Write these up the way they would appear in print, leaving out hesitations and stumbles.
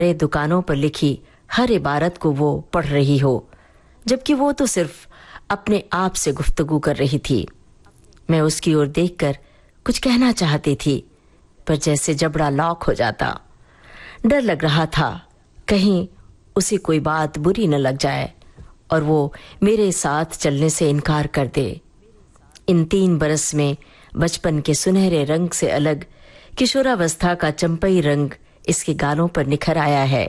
दुकानों पर लिखी हर इबारत को वो पढ़ रही हो, जबकि वो तो सिर्फ अपने आप से गुफ्तगू कर रही थी। मैं उसकी ओर देखकर कुछ कहना चाहती थी, पर जैसे जबड़ा लॉक हो जाता। डर लग रहा था कहीं उसे कोई बात बुरी न लग जाए और वो मेरे साथ चलने से इनकार कर दे। इन 3 बरस में बचपन के सुनहरे रंग से अलग किशोरावस्था का चंपई रंग इसके गालों पर निखर आया है।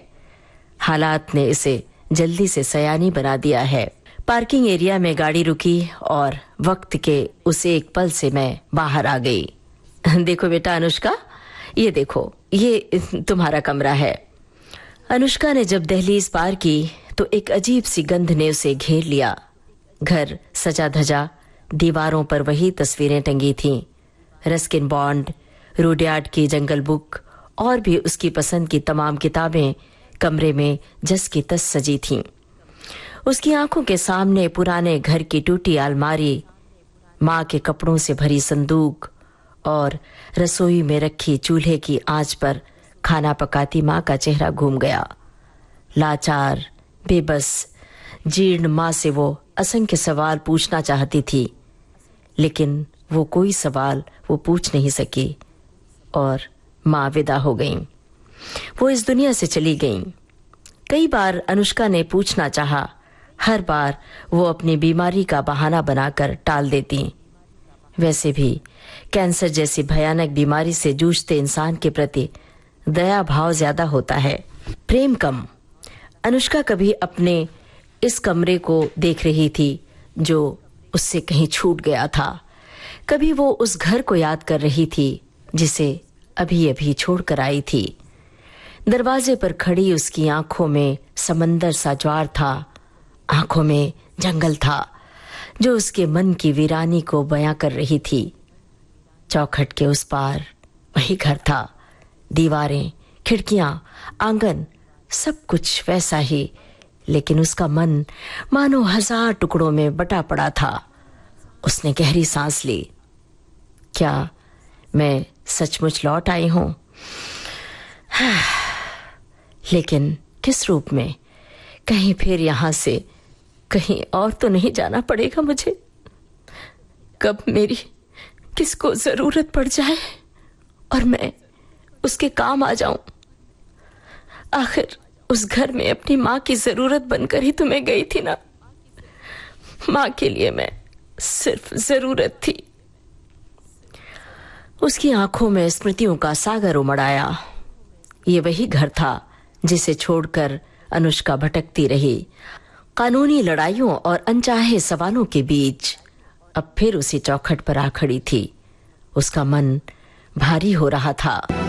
हालात ने इसे जल्दी से सयानी बना दिया है। पार्किंग एरिया में गाड़ी रुकी और वक्त के उस एक पल से मैं बाहर आ गई। देखो बेटा अनुष्का, ये देखो, ये तुम्हारा कमरा है। अनुष्का ने जब दहलीज पार की तो एक अजीब सी गंध ने उसे घेर लिया। घर सजा धजा, दीवारों पर वही तस्वीरें टंगी थीं। रस्किन बॉन्ड, रुडयार्ड की जंगल बुक और भी उसकी पसंद की तमाम किताबें कमरे में जस की तस सजी थीं। उसकी आंखों के सामने पुराने घर की टूटी अलमारी, माँ के कपड़ों से भरी संदूक और रसोई में रखी चूल्हे की आंच पर खाना पकाती माँ का चेहरा घूम गया। लाचार, बेबस, जीर्ण माँ से वो असंख्य सवाल पूछना चाहती थी, लेकिन वो कोई सवाल वो पूछ नहीं सकी और माँ विदा हो गईं। वो इस दुनिया से चली गईं। कई बार अनुष्का ने पूछना चाहा, हर बार वो अपनी बीमारी का बहाना बनाकर टाल देती। वैसे भी कैंसर जैसी भयानक बीमारी से जूझते इंसान के प्रति दया भाव ज्यादा होता है, प्रेम कम। अनुष्का कभी अपने इस कमरे को देख रही थी जो उससे कहीं छूट गया था। कभी वो उस घर को याद कर रही थी जिसे अभी अभी छोड़कर आई थी। दरवाजे पर खड़ी उसकी आंखों में समंदर सा ज्वार था, आंखों में जंगल था जो उसके मन की वीरानी को बयां कर रही थी। चौखट के उस पार वही घर था, दीवारें, खिड़कियां, आंगन, सब कुछ वैसा ही, लेकिन उसका मन मानो 1000 टुकड़ों में बटा पड़ा था। उसने गहरी सांस ली। क्या मैं सचमुच लौट आई हूं? लेकिन किस रूप में? कहीं फिर यहां से कहीं और तो नहीं जाना पड़ेगा मुझे? कब मेरी किसको जरूरत पड़ जाए और मैं उसके काम आ जाऊं। आखिर उस घर में अपनी माँ की जरूरत बनकर ही तो मैं गई थी ना। माँ के लिए मैं सिर्फ जरूरत थी। उसकी आंखों में स्मृतियों का सागर उमड़ आया। ये वही घर था जिसे छोड़कर अनुष्का भटकती रही, कानूनी लड़ाइयों और अनचाहे सवालों के बीच। अब फिर उसी चौखट पर आ खड़ी थी। उसका मन भारी हो रहा था।